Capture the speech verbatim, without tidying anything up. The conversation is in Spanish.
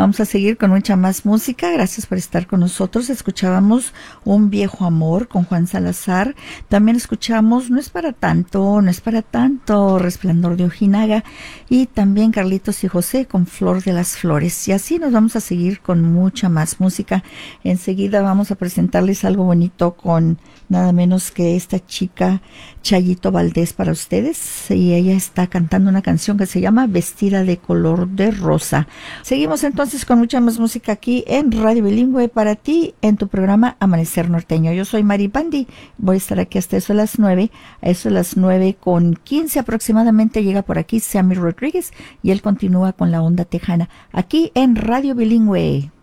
Vamos a seguir con mucha más música. Gracias por estar con nosotros. Escuchábamos Un viejo amor con Juan Salazar. También escuchamos No es para tanto, no es para tanto, Resplandor de Ojinaga. Y también Carlitos y José con Flor de las Flores. Y así nos vamos a seguir con mucha más música. Enseguida vamos a presentarles algo bonito con nada menos que esta chica Chayito Valdés para ustedes. Y ella está cantando una canción que se llama Vestida de color de rosa. Seguimos entonces con mucha más música aquí en Radio Bilingüe para ti, en tu programa Amanecer Norteño. Yo soy Mari Pandi, voy a estar aquí hasta eso a las nueve, a eso a las nueve con quince aproximadamente llega por aquí Sammy Rodríguez y él continúa con la onda tejana, aquí en Radio Bilingüe.